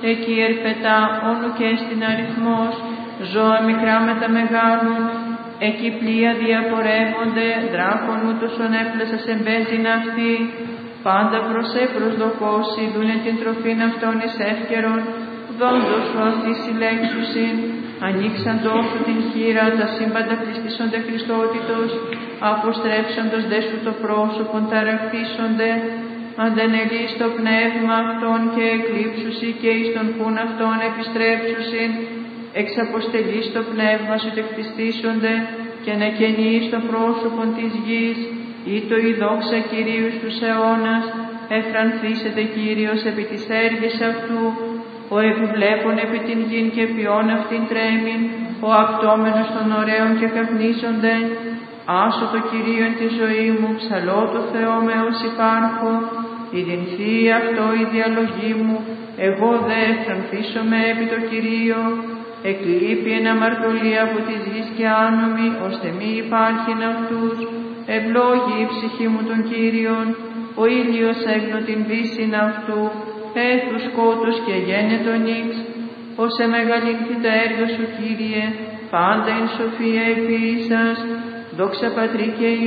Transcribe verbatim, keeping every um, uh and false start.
εκεί ερπετά όνου και στην αριθμός, ζώα μικρά με τα μεγάλων, εκεί πλοία διαπορεύονται, δράκων ούτως έπλεσα σε μπέζιν αυτή, πάντα προς ε προσδοκώσει, δούνε την τροφήν αυτών εις εύκαιρον, δόντος σου αυτή συλλέξουσιν, ανοίξαν τόσο την χείρα, τα σύμπαντα πληστήσονται Χριστότητος, αποστρέψαντος δε σου το πρόσωπον ταραχτήσονται, αντενελείς το πνεύμα αυτών και εκλείψουσι και εις τον πουν αυτών επιστρέψουσιν, εξαποστελείς το πνεύμα σου τεκτιστήσονται και να καινείς το πρόσωπον της γης, ή το η δόξα Κυρίου στους αιώνας, εφρανθήσεται Κύριος επί της έργης αυτού, ο επιβλέπων επί την γην και ποιόν αυτήν τρέμην, ο απτόμενος των ωραίων και καπνίζονται, άσο το Κυρίο εν τη ζωή μου, ψαλώ το Θεό με ως υπάρχω, η δινθεί αυτό η διαλογή μου, εγώ δε εφρανθήσομαι επί το Κυρίο, εκλείπει εν αμαρτωλία από της γης και άνομη, ώστε μη υπάρχειν αυτούς, ευλόγη η ψυχή μου των Κύριων, ο ήλιος έγνω την δύσιν αυτού, έθου σκότους και γένετο νύξ, ως εμεγαλύνθη τα έργα σου Κύριε, πάντα εν σοφία επίησας, δόξα Πατρί και